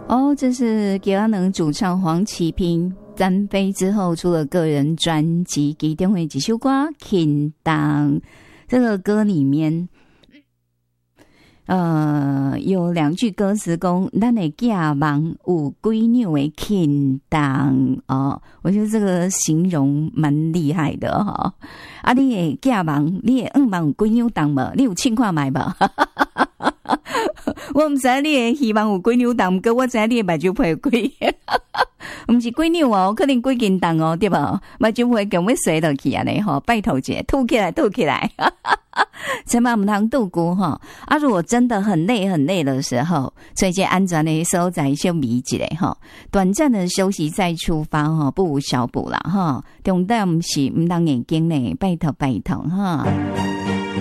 哦，这是给阿能主唱黄启平单飞之后出了个人专辑，其中的一首歌《轻当》。这个歌里面，有2句歌词讲，咱的囝梦有几扭的轻当哦，我觉得这个形容蛮厉害的哈。啊，你的囝梦，你的梦有几扭当无？你有称看卖无？我唔知你的希望有几扭当，不过我知你的目睭皮有几，唔是几扭哦，可能几斤当哦，对吧？目睭皮强要碎落去啊呢吼，拜托姐，吐起来，吐起来，千万唔通度过哈。啊，如果真的很累很累的时候，找一个安全的所在休眠一下哈，短暂的休息再出发哈，不无小补啦哈。重点是唔当眼睛呢，拜托拜托哈。